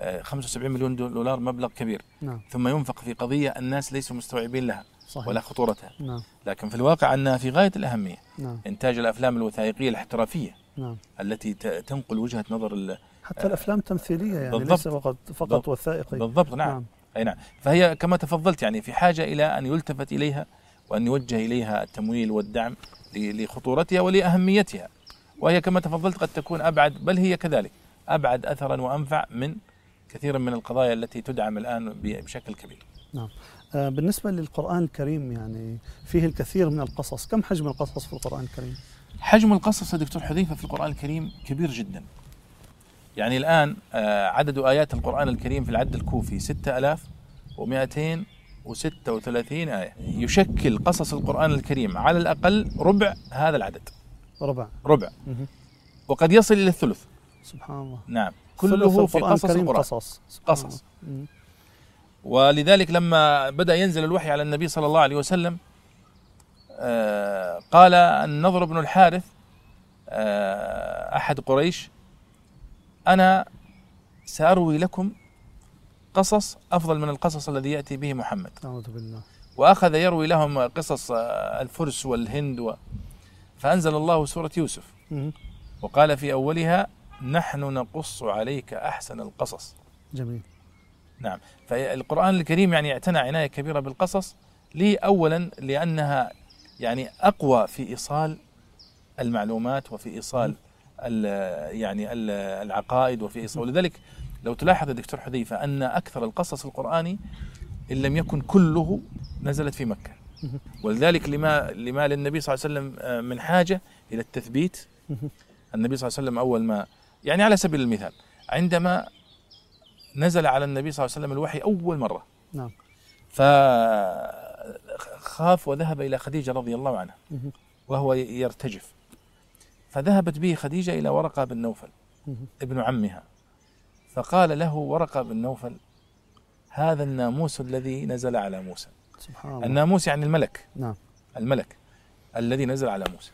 75 مليون دولار مبلغ كبير. نعم. ثم ينفق في قضية الناس ليسوا مستوعبين لها صحيح. ولا خطورتها. نعم. لكن في الواقع أنها في غاية الأهمية. نعم. إنتاج الأفلام الوثائقية الاحترافية. نعم. التي تنقل وجهة نظر حتى الأفلام التمثيلية يعني بالضبط. ليس فقط وثائقي. بالضبط. نعم. نعم. أي نعم. فهي كما تفضلت يعني في حاجة إلى أن يلتفت إليها وأن يوجه إليها التمويل والدعم لخطورتها ولأهميتها. وهي كما تفضلت قد تكون أبعد، بل هي كذلك أبعد أثرا وأنفع من كثيرا من القضايا التي تدعم الآن بشكل كبير. نعم. بالنسبة للقرآن الكريم يعني فيه الكثير من القصص، كم حجم القصص في القرآن الكريم؟ حجم القصص يا دكتور حذيفة في القرآن الكريم كبير جدا. يعني الآن عدد آيات القرآن الكريم في العد الكوفي 6236 آية، يشكل قصص القرآن الكريم على الأقل ربع هذا العدد. ربع. وقد يصل إلى الثلث. سبحان الله. نعم. كله في قصص القرآن. قصص. ولذلك لما بدأ ينزل الوحي على النبي صلى الله عليه وسلم قال النضر بن الحارث أحد قريش: أنا سأروي لكم قصص أفضل من القصص الذي يأتي به محمد. أعوذ بالله. وأخذ يروي لهم قصص الفرس والهند فأنزل الله سورة يوسف وقال في أولها: نحن نقص عليك أحسن القصص. جميل. نعم. فالقرآن الكريم يعني اعتنى عناية كبيرة بالقصص، أولا لأنها يعني أقوى في إيصال المعلومات وفي إيصال يعني العقائد وفي إيصال. ولذلك لو تلاحظ يا دكتور حذيفة أن أكثر القصص القرآني إن لم يكن كله نزلت في مكة. ولذلك لما للنبي صلى الله عليه وسلم من حاجة إلى التثبيت. النبي صلى الله عليه وسلم أول ما يعني على سبيل المثال عندما نزل على النبي صلى الله عليه وسلم الوحي أول مرة، نعم، فخاف وذهب إلى خديجة رضي الله عنها وهو يرتجف، فذهبت به خديجة إلى ورقة بن نوفل ابن عمها، فقال له ورقة بن نوفل: هذا الناموس الذي نزل على موسى. سبحان الله. الناموس يعني الملك. نعم. الملك الذي نزل على موسى.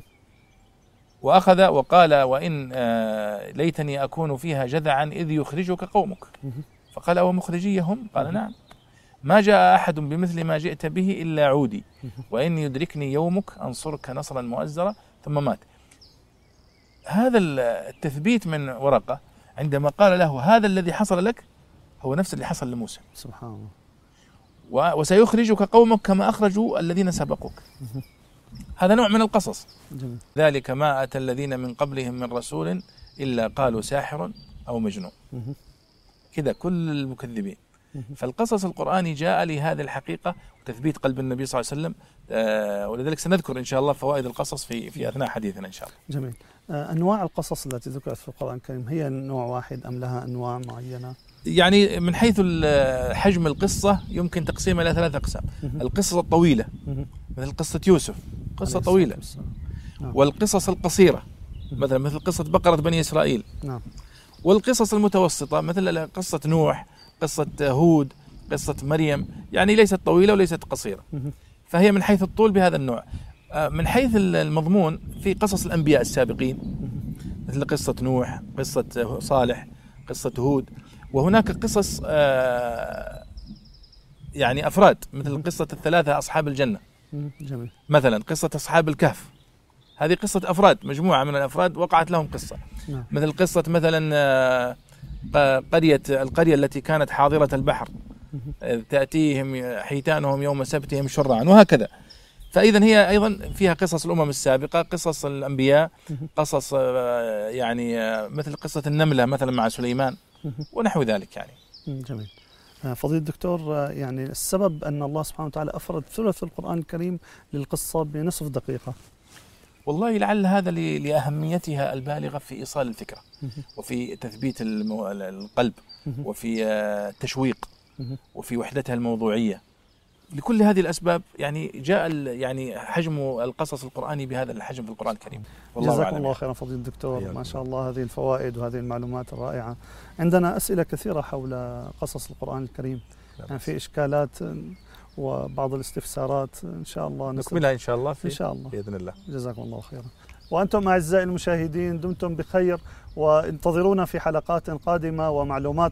وأخذ وقال: وإن ليتني أكون فيها جذعا إذ يخرجك قومك. فقال: أو مخرجيهم؟ قال: نعم. ما جاء أحد بمثل ما جئت به إلا عودي، وإن يدركني يومك أنصرك نصرا مؤزرا. ثم مات. هذا التثبيت من ورقة عندما قال له هذا الذي حصل لك هو نفس اللي حصل لموسى. سبحان الله. وسيخرجك قومك كما أخرجوا الذين سبقوك. هذا نوع من القصص. جميل. ذلك ما أتى الذين من قبلهم من رسول إلا قالوا ساحر أو مجنون. كذا كل المكذبين. فالقصص القرآني جاء لهذه الحقيقة وتثبيت قلب النبي صلى الله عليه وسلم. ولذلك سنذكر إن شاء الله فوائد القصص في أثناء حديثنا إن شاء الله. جميل. أنواع القصص التي ذكرت في القرآن الكريم هي نوع واحد أم لها أنواع معينة؟ يعني من حيث حجم القصة يمكن تقسيمها إلى 3 أقسام. القصص الطويلة مثل قصة يوسف، قصة طويلة. والقصص القصيرة مثل قصة بقرة بني إسرائيل. نعم. والقصص المتوسطة مثل قصة نوح، قصة هود، قصة مريم، يعني ليست طويلة وليست قصيرة. فهي من حيث الطول بهذا النوع. من حيث المضمون في قصص الأنبياء السابقين مثل قصة نوح، قصة صالح، قصة هود. وهناك قصص يعني أفراد مثل قصة 3 أصحاب الجنة. جميل. مثلا قصة أصحاب الكهف، هذه قصة أفراد، مجموعة من الأفراد وقعت لهم قصة. نعم. مثل قصة مثلا القرية التي كانت حاضرة البحر تأتيهم حيتانهم يوم سبتهم شرعا، وهكذا. فإذا هي أيضا فيها قصص الأمم السابقة، قصص الأنبياء، قصص يعني مثل قصة النملة مثلا مع سليمان ونحو ذلك يعني. جميل. فضيلة الدكتور، يعني السبب أن الله سبحانه وتعالى أفرد ثلث القرآن الكريم للقصة بنصف دقيقة. والله لعل هذا لأهميتها البالغة في إيصال الفكرة وفي تثبيت القلب وفي التشويق وفي وحدتها الموضوعية. لكل هذه الأسباب يعني جاء يعني حجم القصص القرآني بهذا الحجم في القرآن الكريم. جزاكم الله خيرا فضيلة الدكتور. ما شاء الله هذه الفوائد وهذه المعلومات الرائعة. عندنا أسئلة كثيرة حول قصص القرآن الكريم، يعني في إشكالات وبعض الاستفسارات إن شاء الله نكملها إن شاء الله إن شاء الله بإذن الله. جزاكم الله خيرا. وأنتم أعزائي المشاهدين دمتم بخير، وانتظرونا في حلقات قادمة ومعلومات